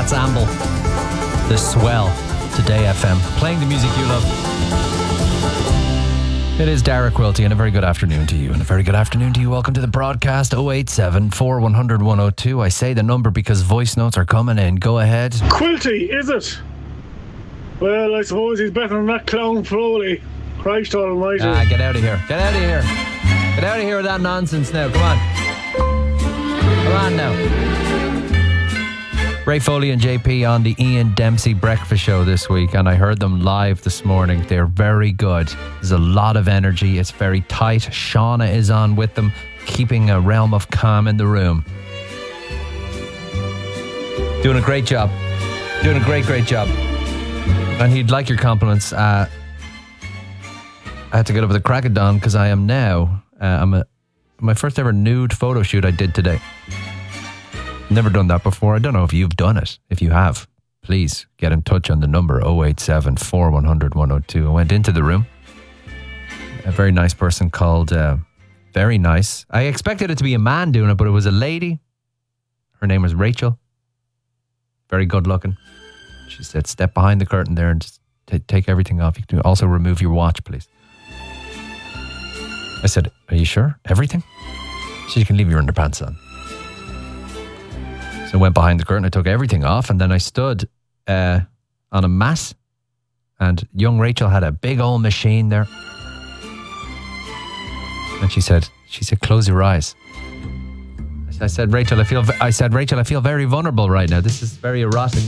That's Amble. The Swell. Today FM. Playing the music you love. It is Derek Quilty, and a very good afternoon to you. And a very good afternoon to you. Welcome to the broadcast. 087 4100 102. I say the number because voice notes are coming in. Go ahead. Quilty, is it? Well, I suppose he's better than that clown Foley. Christ almighty. Get out of here. Get out of here. Get out of here with that nonsense now. Come on. Come on now. Ray Foley and JP on the Ian Dempsey Breakfast Show this week, and I heard them live this morning. They're very good. There's a lot of energy. It's very tight. Shauna is on with them, keeping a realm of calm in the room. Doing a great job. Doing a great job. And he'd like your compliments. I had to get up at the crack of dawn because I am now, my first ever nude photo shoot I did today. Never done that before. I don't know if you've done it. If you have, please get in touch on the number 087 4100 102. I went into the room. A very nice person called, very nice. I expected it to be a man doing it, but it was a lady. Her name was Rachel. Very good looking. She said, step behind the curtain there and just take everything off. You can also remove your watch, please. I said, are you sure? Everything? She said, you can leave your underpants on. So I went behind the curtain, I took everything off, and then I stood on a mat, and young Rachel had a big old machine there. And she said, close your eyes. I said, Rachel, I feel very vulnerable right now. This is very erotic.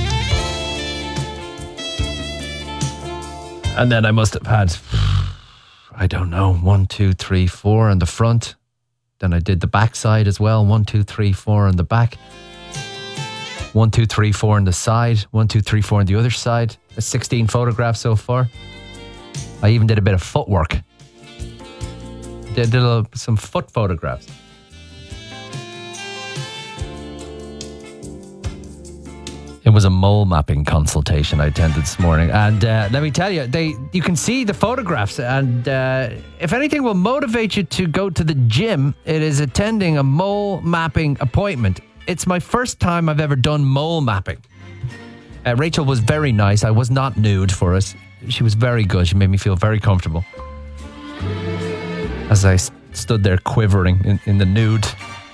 And then I must have had, I don't know, 1, 2, 3, 4 on the front. Then I did the back side as well. 1, 2, 3, 4 on the back. 1, 2, 3, 4 on the side. 1, 2, 3, 4 on the other side. That's 16 photographs so far. I even did a bit of footwork. Did some foot photographs. It was a mole mapping consultation I attended this morning, and let me tell you, you can see the photographs, and if anything will motivate you to go to the gym, it is attending a mole mapping appointment. It's my first time I've ever done mole mapping. Rachel was very nice. I was not nude for it. She was very good. She made me feel very comfortable as I stood there quivering in the nude.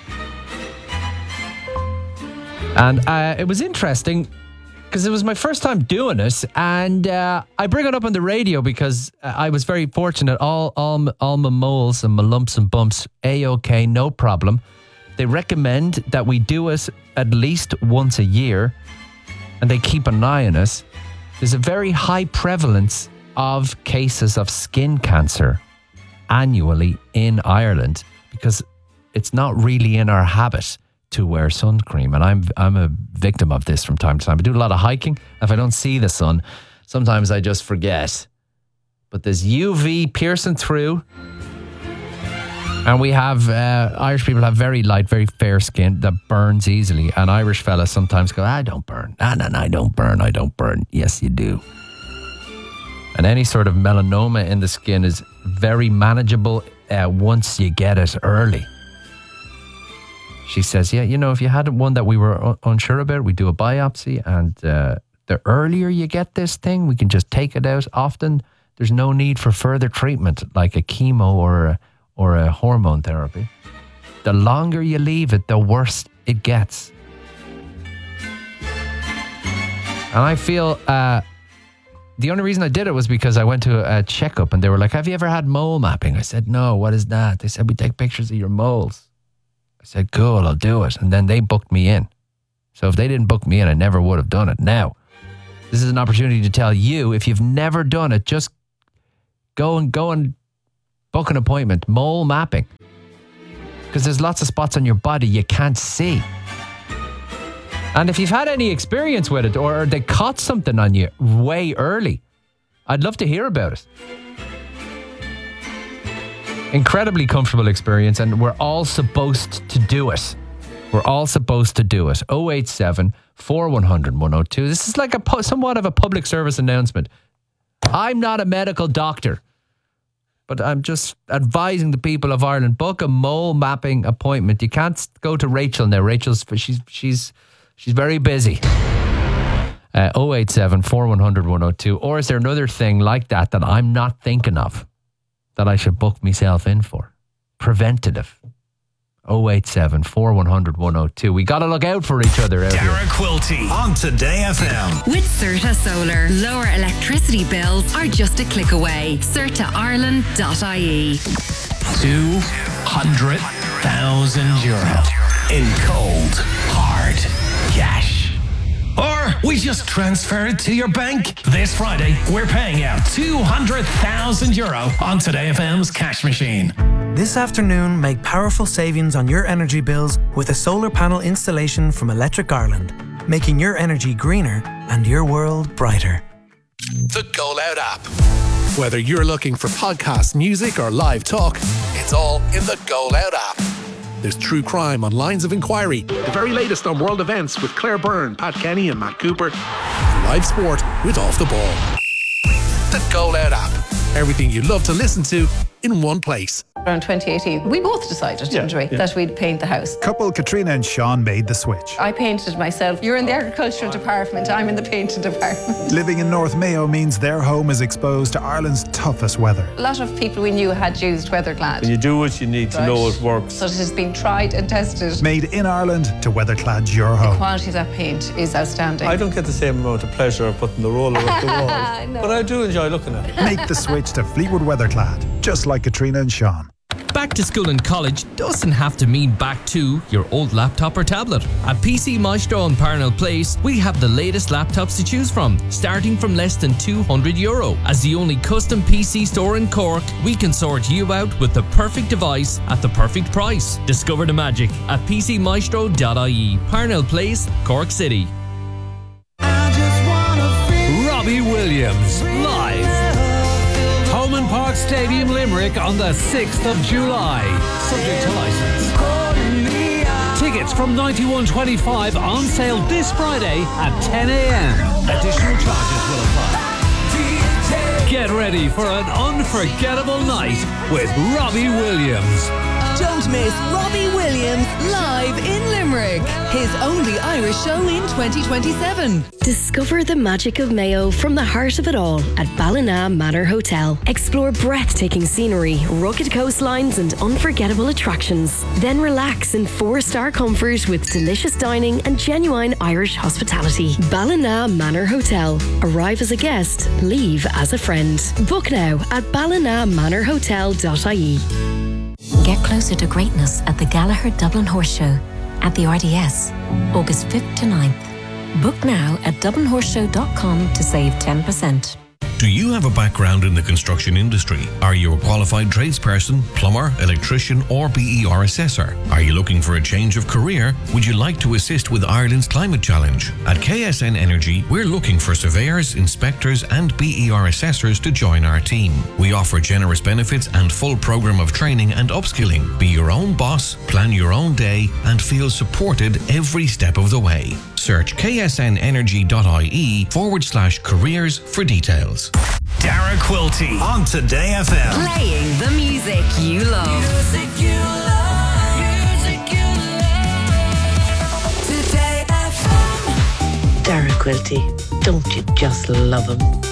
And it was interesting because it was my first time doing it, and I bring it up on the radio because I was very fortunate. All my moles and my lumps and bumps, A-OK, no problem. They recommend that we do it at least once a year, and they keep an eye on us. There's a very high prevalence of cases of skin cancer annually in Ireland because it's not really in our habit to wear sun cream, and I'm a victim of this from time to time. I do a lot of hiking. If I don't see the sun, sometimes I just forget. But there's UV piercing through, and we have Irish people have very light, very fair skin that burns easily. And Irish fellas sometimes go, I don't burn. No, I don't burn. I don't burn. Yes, you do. And any sort of melanoma in the skin is very manageable once you get it early. She says, yeah, if you had one that we were unsure about, we do a biopsy, and the earlier you get this thing, we can just take it out. Often there's no need for further treatment like a chemo or a hormone therapy. The longer you leave it, the worse it gets. And I feel the only reason I did it was because I went to a checkup and they were like, have you ever had mole mapping? I said, no, what is that? They said, we take pictures of your moles. I said, cool, I'll do it. And then they booked me in. So if they didn't book me in, I never would have done it. Now, this is an opportunity to tell you, if you've never done it, just go and book an appointment. Mole mapping. Because there's lots of spots on your body you can't see. And if you've had any experience with it, or they caught something on you way early, I'd love to hear about it. Incredibly comfortable experience, and we're all supposed to do it. We're all supposed to do it. 087 4100 102. This is like somewhat of a public service announcement. I'm not a medical doctor, but I'm just advising the people of Ireland, book a mole mapping appointment. You can't go to Rachel now. She's very busy. 087 4100 102. Or is there another thing like that I'm not thinking of that I should book myself in for? Preventative. 087 4100 102. We got to look out for each other out here. Dara Quilty on Today FM. With Certa Solar, lower electricity bills are just a click away. CertaIreland.ie. €200,000 in cold, hard cash. Or we just transfer it to your bank. This Friday, we're paying out €200,000 on Today FM's cash machine. This afternoon, make powerful savings on your energy bills with a solar panel installation from Electric Ireland, making your energy greener and your world brighter. The Go Loud app. Whether you're looking for podcasts, music, or live talk, it's all in the Go Loud app. There's true crime on Lines of Inquiry, the very latest on world events with Claire Byrne, Pat Kenny, and Matt Cooper, and live sport with Off the Ball. The Go Loud app. Everything you love to listen to in one place. Around 2018, we both decided, didn't we, that we'd paint the house. Couple Katrina and Sean made the switch. I painted myself. You're in the agricultural department, I'm in the painting department. Living in North Mayo means their home is exposed to Ireland's toughest weather. A lot of people we knew had used Weatherclad. When you do it, you need to know it works. So it has been tried and tested. Made in Ireland to Weatherclad your home. The quality of that paint is outstanding. I don't get the same amount of pleasure of putting the roller up the wall, No. but I do enjoy looking at it. Make the switch to Fleetwood Weatherclad, just like Katrina and Sean. Back to school and college doesn't have to mean back to your old laptop or tablet. At PC Maestro in Parnell Place, we have the latest laptops to choose from, starting from less than €200. As the only custom PC store in Cork, we can sort you out with the perfect device at the perfect price. Discover the magic at pcmaestro.ie. Parnell Place, Cork City. Robbie Williams, live. Holman Park Stadium, Limerick on the 6th of July. Subject to licence. Tickets from $91.25 on sale this Friday at 10 a.m. Additional charges will apply. Get ready for an unforgettable night with Robbie Williams. Don't miss Robbie Williams live in Limerick. His only Irish show in 2027. Discover the magic of Mayo from the heart of it all at Ballina Manor Hotel. Explore breathtaking scenery, rugged coastlines and unforgettable attractions. Then relax in 4-star comfort with delicious dining and genuine Irish hospitality. Ballina Manor Hotel. Arrive as a guest, leave as a friend. Book now at ballinamanorhotel.ie. Get closer to greatness at the Gallagher Dublin Horse Show at the RDS, August 5th to 9th. Book now at dublinhorseshow.com to save 10%. Do you have a background in the construction industry? Are you a qualified tradesperson, plumber, electrician or BER assessor? Are you looking for a change of career? Would you like to assist with Ireland's climate challenge? At KSN Energy, we're looking for surveyors, inspectors and BER assessors to join our team. We offer generous benefits and full program of training and upskilling. Be your own boss, plan your own day and feel supported every step of the way. Search ksnenergy.ie/careers for details. Dara Quilty on Today FM. Playing the music you love. Dara Quilty, don't you just love him?